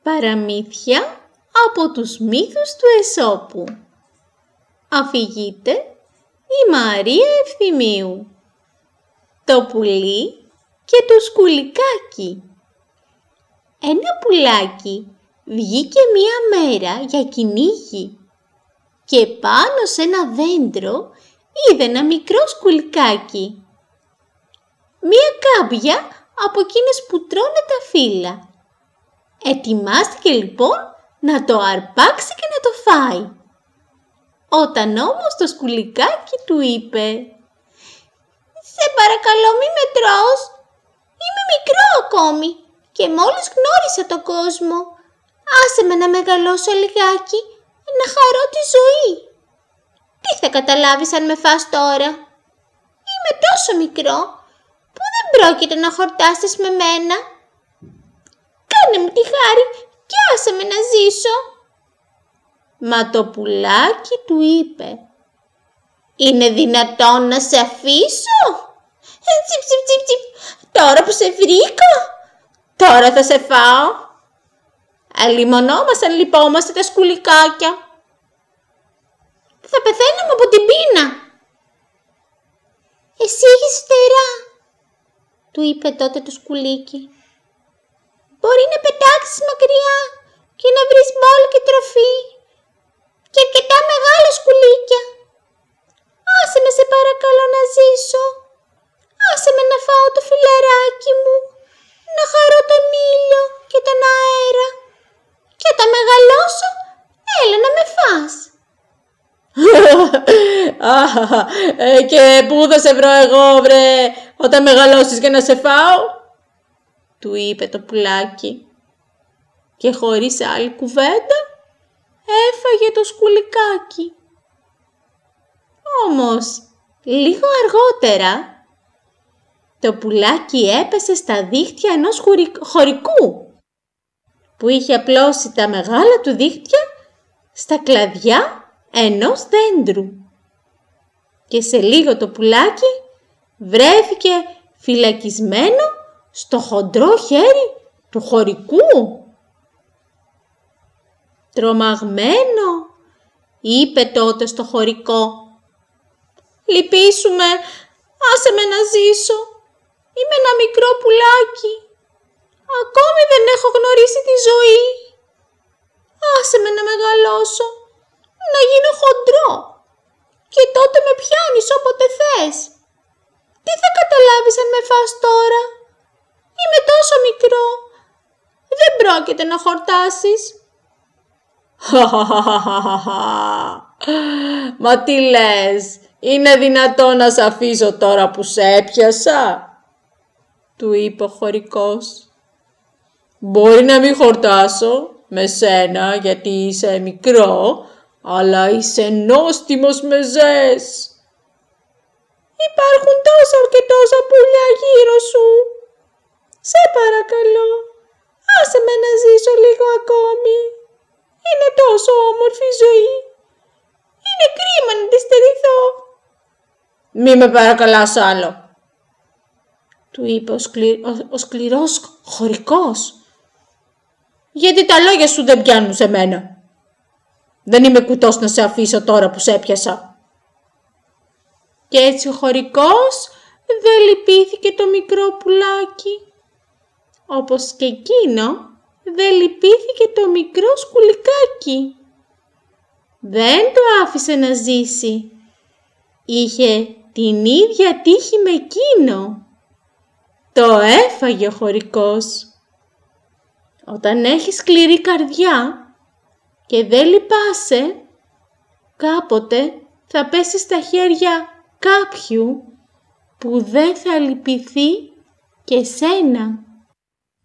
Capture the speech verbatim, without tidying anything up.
Παραμύθια από τους μύθους του Αισόπου. Αφηγείται η Μαρία Ευθυμίου. Το πουλί και το σκουλικάκι. Ένα πουλάκι βγήκε μία μέρα για κυνήγι και πάνω σε ένα δέντρο είδε ένα μικρό σκουλικάκι. Μία κάμπια από εκείνες που τρώνε τα φύλλα. Ετοιμάστηκε λοιπόν να το αρπάξει και να το φάει. Όταν όμως το σκουλικάκι του είπε «Σε παρακαλώ μη με τρως, είμαι μικρό ακόμη και μόλις γνώρισα τον κόσμο. Άσε με να μεγαλώσω λιγάκι, να χαρώ τη ζωή. Τι θα καταλάβεις αν με φας τώρα? Είμαι τόσο μικρό που δεν πρόκειται να χορτάσεις με μένα. Κάνε μου τη χάρη και άσε με να ζήσω». Μα το πουλάκι του είπε «Είναι δυνατόν να σε αφήσω? Τσιπ, τσιπ, τσιπ, τσιπ. Τώρα που σε βρήκα, τώρα θα σε φάω. Αλλημωνόμαστε αν λυπόμαστε τα σκουλικάκια. Θα πεθαίνουμε από την πείνα». «Εσύ έχεις φτερά», του είπε τότε το σκουλίκι. «Μπορεί να πετάξεις μακριά και να βρεις μπόλ και τροφή και αρκετά μεγάλα σκουλίκια. Άσε με σε παρακαλώ να ζήσω. Άσε με να φάω το φιλαράκι μου, να χαρώ τον ήλιο και τον αέρα και όταν μεγαλώσω, έλα να με φας». ε, «Και πού θα σε βρω εγώ, βρε, όταν μεγαλώσεις και να σε φάω?» του είπε το πουλάκι. Και χωρίς άλλη κουβέντα έφαγε το σκουλικάκι. Όμως λίγο αργότερα το πουλάκι έπεσε στα δίχτυα ενός χωρικού που είχε απλώσει τα μεγάλα του δίχτυα στα κλαδιά ενός δέντρου. Και σε λίγο το πουλάκι βρέθηκε φυλακισμένο στο χοντρό χέρι του χωρικού. Τρομαγμένο είπε τότε στο χωρικό «Λυπήσουμε, άσε με να ζήσω. Είμαι ένα μικρό πουλάκι. Ακόμη δεν έχω γνωρίσει τη ζωή. Άσε με να μεγαλώσω, να γίνω χοντρό και τότε με πιάνεις όποτε θες. Τι θα καταλάβεις αν με φας τώρα? Είμαι τόσο μικρό, δεν πρόκειται να χορτάσεις». «Μα τι λες, είναι δυνατόν να σ' αφήσω τώρα που σε έπιασα?» του είπε ο χωρικός. «Μπορεί να μην χορτάσω με σένα γιατί είσαι μικρό, αλλά είσαι νόστιμος μεζές. Υπάρχουν τόσα και τόσα πουλιά γύρω σου. Σε παρακαλώ, άσε με να ζήσω λίγο ακόμη. Είναι τόσο όμορφη η ζωή. Είναι κρίμα να τη στερηθώ». «Μη με παρακαλάς άλλο», του είπε ο, σκλη... ο, ο σκληρός χωρικός. «Γιατί τα λόγια σου δεν πιάνουν σε μένα. Δεν είμαι κουτός να σε αφήσω τώρα που σε έπιασα». Και έτσι ο χωρικός δεν λυπήθηκε το μικρό πουλάκι, όπως και εκείνο δεν λυπήθηκε το μικρό σκουλικάκι. Δεν το άφησε να ζήσει. Είχε την ίδια τύχη με εκείνο. Το έφαγε ο χωρικός. Όταν έχεις σκληρή καρδιά και δεν λυπάσαι, κάποτε θα πέσεις στα χέρια κάποιου που δεν θα λυπηθεί και σένα.